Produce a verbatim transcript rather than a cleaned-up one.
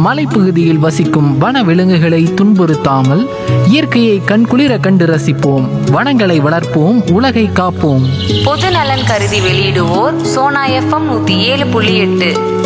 மலைப்பகுதியில் வசிக்கும் வன விலங்குகளை துன்புறுத்தாமல் இயற்கையை கண்குளிர கண்டு ரசிப்போம். வனங்களை வளர்ப்போம், உலகை காப்போம். பொது நலன் கருதி வெளியிடுவோர் சோனா எஃப்எம் நூத்தி ஏழு புள்ளி எட்டு.